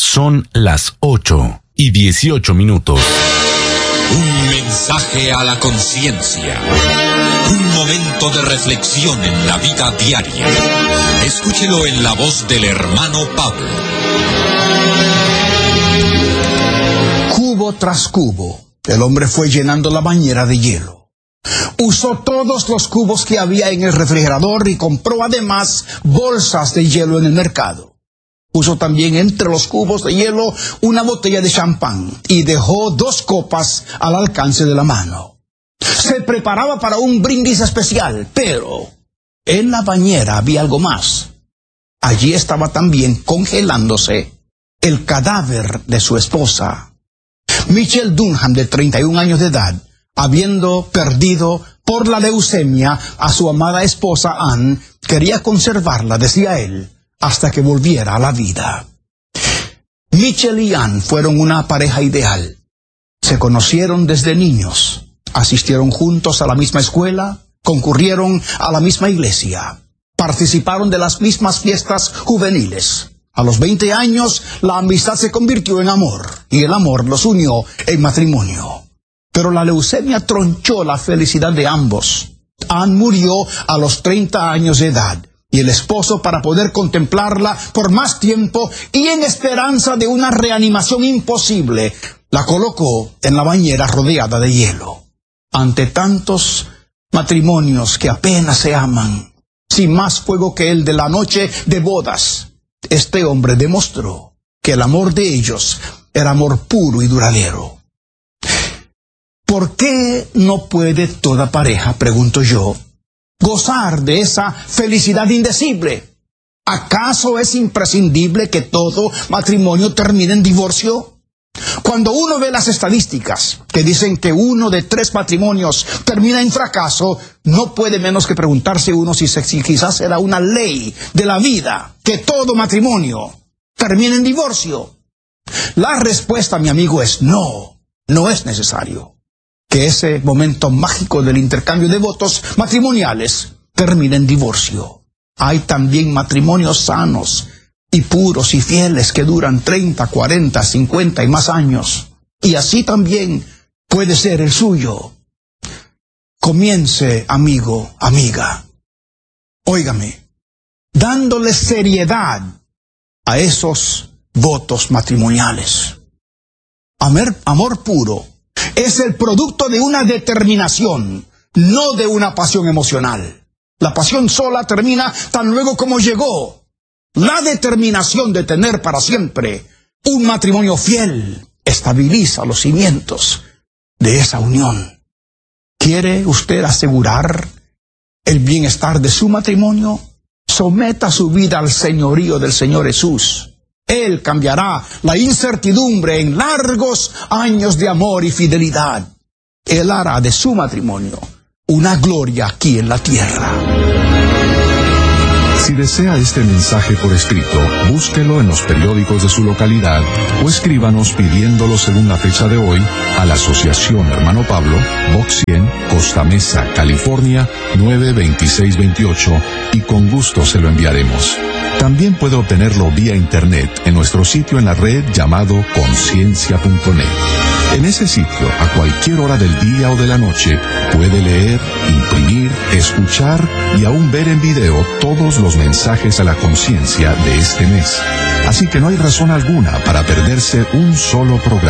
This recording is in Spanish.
Son las 8:18. Un mensaje a la conciencia. Un momento de reflexión en la vida diaria. Escúchelo en la voz del hermano Pablo. Cubo tras cubo, el hombre fue llenando la bañera de hielo. Usó todos los cubos que había en el refrigerador y compró además bolsas de hielo en el mercado. Puso también entre los cubos de hielo una botella de champán y dejó 2 copas al alcance de la mano. Se preparaba para un brindis especial, pero en la bañera había algo más. Allí estaba también congelándose el cadáver de su esposa. Michelle Dunham, de 31 años de edad, habiendo perdido por la leucemia a su amada esposa Ann, quería conservarla, decía él, hasta que volviera a la vida. Michelle y Ann fueron una pareja ideal. Se conocieron desde niños, asistieron juntos a la misma escuela, concurrieron a la misma iglesia, participaron de las mismas fiestas juveniles. A los 20 años, la amistad se convirtió en amor, y el amor los unió en matrimonio. Pero la leucemia tronchó la felicidad de ambos. Ann murió a los 30 años de edad, y el esposo, para poder contemplarla por más tiempo y en esperanza de una reanimación imposible, la colocó en la bañera rodeada de hielo. Ante tantos matrimonios que apenas se aman, sin más fuego que el de la noche de bodas, este hombre demostró que el amor de ellos era amor puro y duradero. ¿Por qué no puede toda pareja, pregunto yo, gozar de esa felicidad indecible? ¿Acaso es imprescindible que todo matrimonio termine en divorcio? Cuando uno ve las estadísticas que dicen que 1 de 3 matrimonios termina en fracaso, no puede menos que preguntarse uno si quizás será una ley de la vida que todo matrimonio termine en divorcio. La respuesta, mi amigo, es no, no es necesario que ese momento mágico del intercambio de votos matrimoniales termine en divorcio. Hay también matrimonios sanos y puros y fieles que duran 30, 40, 50 y más años. Y así también puede ser el suyo. Comience, amigo, amiga, óigame, dándole seriedad a esos votos matrimoniales. Amor puro es el producto de una determinación, no de una pasión emocional. La pasión sola termina tan luego como llegó. La determinación de tener para siempre un matrimonio fiel estabiliza los cimientos de esa unión. ¿Quiere usted asegurar el bienestar de su matrimonio? Someta su vida al señorío del Señor Jesús. Él cambiará la incertidumbre en largos años de amor y fidelidad. Él hará de su matrimonio una gloria aquí en la tierra. Si desea este mensaje por escrito, búsquelo en los periódicos de su localidad o escríbanos pidiéndolo según la fecha de hoy a la Asociación Hermano Pablo, Box 100, Costa Mesa, California, 92628, y con gusto se lo enviaremos. También puede obtenerlo vía internet en nuestro sitio en la red llamado conciencia.net. En ese sitio, a cualquier hora del día o de la noche, puede leer, imprimir, escuchar y aún ver en video todos los mensajes a la conciencia de este mes. Así que no hay razón alguna para perderse un solo programa.